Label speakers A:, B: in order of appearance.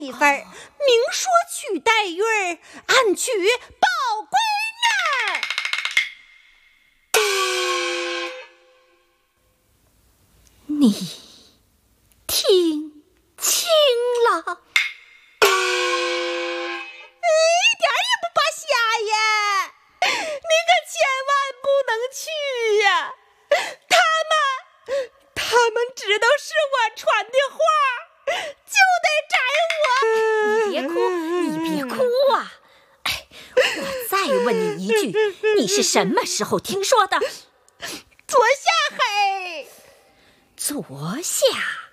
A: 一份明说取黛玉儿，暗取宝闺女儿。你听清了，一点也不扒瞎呀！你可千万不能去呀！他们知道是我传的话，就得宰我。
B: 你别哭啊！哎，我再问你一句，你是什么时候听说的？
A: 昨下黑。
B: 昨下。